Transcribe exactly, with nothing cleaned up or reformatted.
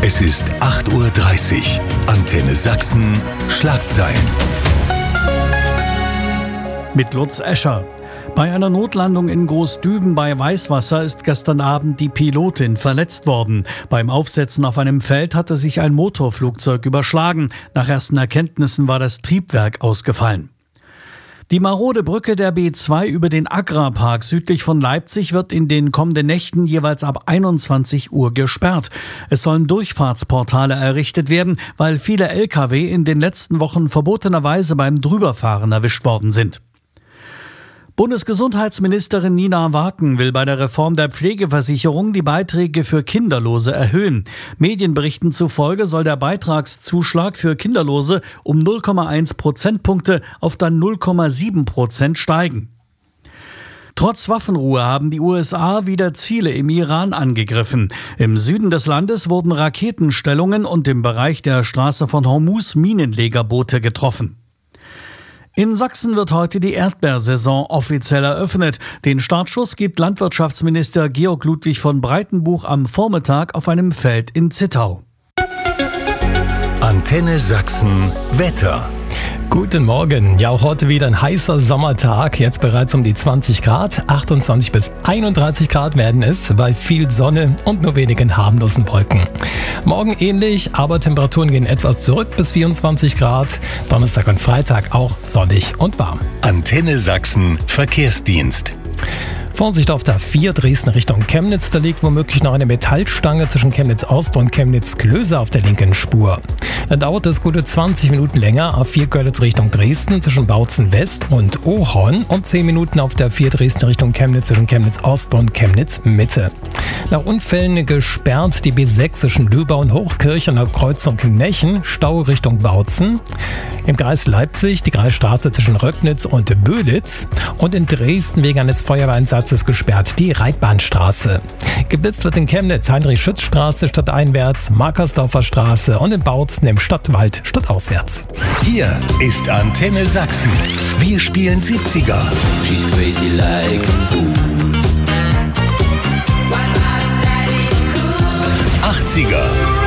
Es ist acht Uhr dreißig. Antenne Sachsen. Schlagzeilen. Mit Lutz Escher. Bei einer Notlandung in Großdüben bei Weißwasser ist gestern Abend die Pilotin verletzt worden. Beim Aufsetzen auf einem Feld hatte sich ein Motorflugzeug überschlagen. Nach ersten Erkenntnissen war das Triebwerk ausgefallen. Die marode Brücke der B zwei über den Agrarpark südlich von Leipzig wird in den kommenden Nächten jeweils ab einundzwanzig Uhr gesperrt. Es sollen Durchfahrtsportale errichtet werden, weil viele L K W in den letzten Wochen verbotenerweise beim Drüberfahren erwischt worden sind. Bundesgesundheitsministerin Nina Waken will bei der Reform der Pflegeversicherung die Beiträge für Kinderlose erhöhen. Medienberichten zufolge soll der Beitragszuschlag für Kinderlose um null Komma eins Prozentpunkte auf dann null Komma sieben Prozent steigen. Trotz Waffenruhe haben die U S A wieder Ziele im Iran angegriffen. Im Süden des Landes wurden Raketenstellungen und im Bereich der Straße von Hormuz Minenlegerboote getroffen. In Sachsen wird heute die Erdbeersaison offiziell eröffnet. Den Startschuss gibt Landwirtschaftsminister Georg Ludwig von Breitenbuch am Vormittag auf einem Feld in Zittau. Antenne Sachsen. Wetter. Guten Morgen. Ja, auch heute wieder ein heißer Sommertag. Jetzt bereits um die zwanzig Grad. achtundzwanzig bis einunddreißig Grad werden es, bei viel Sonne und nur wenigen harmlosen Wolken. Morgen ähnlich, aber Temperaturen gehen etwas zurück bis vierundzwanzig Grad. Donnerstag und Freitag auch sonnig und warm. Antenne Sachsen. Verkehrsdienst. Vorsicht auf der A vier Dresden Richtung Chemnitz, da liegt womöglich noch eine Metallstange zwischen Chemnitz Ost und Chemnitz Klöse auf der linken Spur. Dann dauert es gute zwanzig Minuten länger auf A vier Görlitz Richtung Dresden zwischen Bautzen West und Ohorn und zehn Minuten auf der A vier Dresden Richtung Chemnitz zwischen Chemnitz Ost und Chemnitz Mitte. Nach Unfällen gesperrt die B sechs zwischen Lübau und Hochkirch an der Kreuzung Nechen, Stau Richtung Bautzen. Im Kreis Leipzig die Kreisstraße zwischen Röcknitz und Böhlitz und in Dresden wegen eines Feuerwehreinsatzes gesperrt die Reitbahnstraße. Geblitzt wird in Chemnitz Heinrich-Schütz-Straße stadteinwärts, Markersdorfer Straße und in Bautzen im Stadtwald stadtauswärts. Hier ist Antenne Sachsen. Wir spielen siebziger. She's crazy like a fool. achtziger.